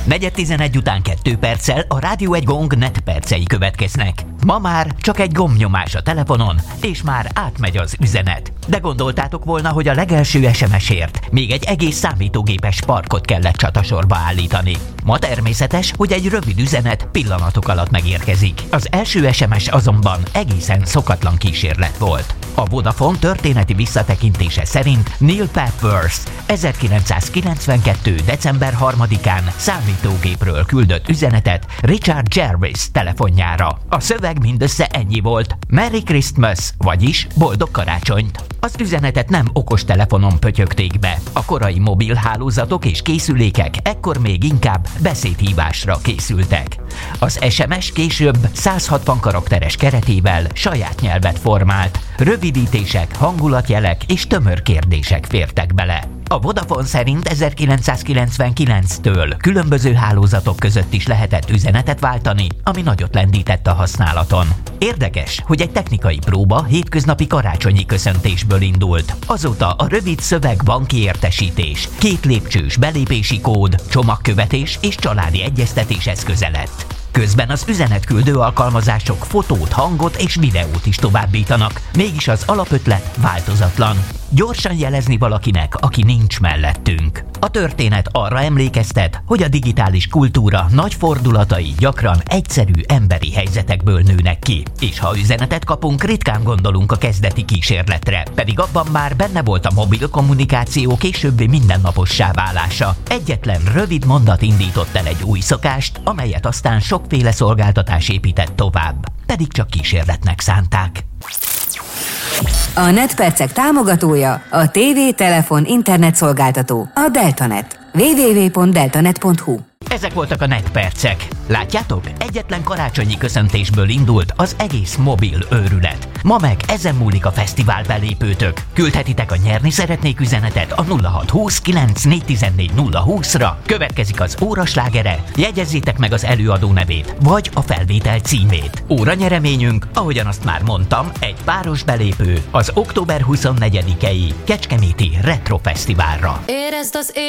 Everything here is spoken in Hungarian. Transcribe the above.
4:11 után 2 perccel a Rádió Egy Gong net percei következnek. Ma már csak egy gombnyomás a telefonon, és már átmegy az üzenet. De gondoltátok volna, hogy a legelső SMS-ért még egy egész számítógépes parkot kellett csatasorba állítani. Ma természetes, hogy egy rövid üzenet pillanatok alatt megérkezik. Az első SMS azonban egészen szokatlan kísérlet volt. A Vodafone történeti visszatekintése szerint Neil Papworth 1992. december 3-án számítógépről küldött üzenetet Richard Jarvis telefonjára. A szöveg mindössze ennyi volt: Merry Christmas, vagyis boldog karácsonyt. Az üzenetet nem okostelefonon pötyögték be. A korai mobilhálózatok és készülékek ekkor még inkább beszédhívásra készültek. Az SMS később 160 karakteres keretével saját nyelvet formált. Rövidítések, hangulatjelek és tömör kérdések fértek bele. A Vodafone szerint 1999-től különböző hálózatok között is lehetett üzenetet váltani, ami nagyot lendített a használaton. Érdekes, hogy egy technikai próba hétköznapi karácsonyi köszöntésből indult. Azóta a rövid szöveg banki értesítés, 2 lépcsős belépési kód, csomagkövetés és családi egyeztetés eszköze lett. Közben az üzenetküldő alkalmazások fotót, hangot és videót is továbbítanak, mégis az alapötlet változatlan. Gyorsan jelezni valakinek, aki nincs mellettünk. A történet arra emlékeztet, hogy a digitális kultúra nagy fordulatai gyakran egyszerű emberi helyzetekből nőnek ki, és ha üzenetet kapunk, ritkán gondolunk a kezdeti kísérletre, pedig abban már benne volt a mobil kommunikáció későbbi mindennapossá válása. Egyetlen rövid mondat indított el egy új szokást, amelyet aztán sokféle szolgáltatás épített tovább, pedig csak kísérletnek szánták. A netpercek támogatója a TV, telefon, internet szolgáltató, a Deltanet. www.deltanet.hu. Ezek voltak a netpercek. Látjátok? Egyetlen karácsonyi köszöntésből indult az egész mobil őrület. Ma meg ezen múlik a fesztivál belépőtök. Küldhetitek a nyerni szeretnék üzenetet a 0620 9414 020-ra. Következik az óra slágere. Jegyezzétek meg az előadó nevét, vagy a felvétel címét. Óra nyereményünk, ahogyan azt már mondtam, egy páros belépő az október 24-i Kecskeméti Retro Fesztiválra. Érezd az